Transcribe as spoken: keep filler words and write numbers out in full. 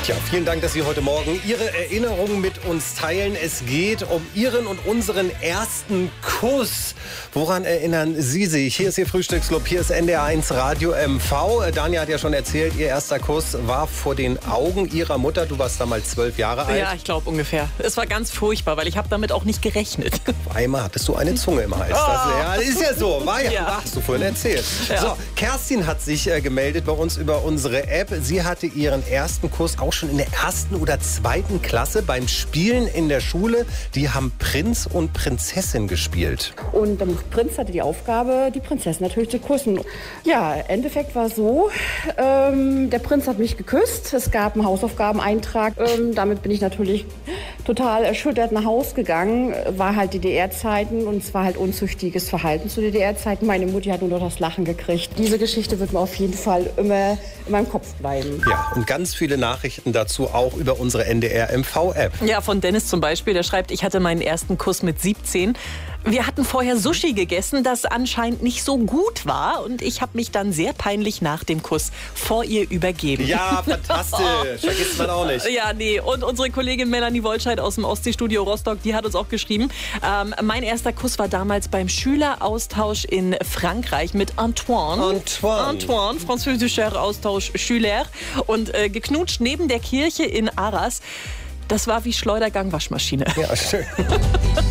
Tja, vielen Dank, dass Sie heute Morgen Ihre Erinnerungen mit uns teilen. Es geht um Ihren und unseren ersten Kuss. Woran erinnern Sie sich? Hier ist Ihr Frühstücksclub, hier ist N D R eins Radio M V. Dania hat ja schon erzählt, Ihr erster Kuss war vor den Augen Ihrer Mutter. Du warst damals zwölf Jahre alt. Ja, ich glaube ungefähr. Es war ganz furchtbar, weil ich habe damit auch nicht gerechnet. Auf einmal hattest du eine Zunge im Hals. Das, ja, das ist ja so. War ja, Ja. hast du vorhin erzählt. Ja. So, Kerstin hat sich äh, gemeldet bei uns über unsere App. Sie hatte ihren ersten Kuss auch schon in der ersten oder zweiten Klasse beim Spielen in der Schule. Die haben Prinz und Prinzessin gespielt. Und der Prinz hatte die Aufgabe, die Prinzessin natürlich zu küssen. Ja, im Endeffekt war es so, ähm, der Prinz hat mich geküsst. Es gab einen Hausaufgabeneintrag. Ähm, damit bin ich natürlich total erschüttert nach Hause gegangen. War halt D D R-Zeiten und es war halt unzüchtiges Verhalten zu D D R-Zeiten. Meine Mutti hat nur noch das Lachen gekriegt. Diese Geschichte wird mir auf jeden Fall immer in meinem Kopf bleiben. Ja, und ganz viele Nachrichten dazu auch über unsere N D R M V-App. Ja, von Dennis zum Beispiel, der schreibt, ich hatte meinen ersten Kuss mit siebzehn. Wir hatten vorher Sushi gegessen, das anscheinend nicht so gut war. Und ich habe mich dann sehr peinlich nach dem Kuss vor ihr übergeben. Ja, fantastisch. Vergisst man auch nicht. Ja, nee. Und unsere Kollegin Melanie Wolscheid aus dem Ostseestudio Rostock, die hat uns auch geschrieben. Ähm, mein erster Kuss war damals beim Schüleraustausch in Frankreich mit Antoine. Antoine. Antoine, französischer Austausch Schüler. Und äh, geknutscht neben der Kirche in Arras. Das war wie Schleudergang Waschmaschine. Ja, schön.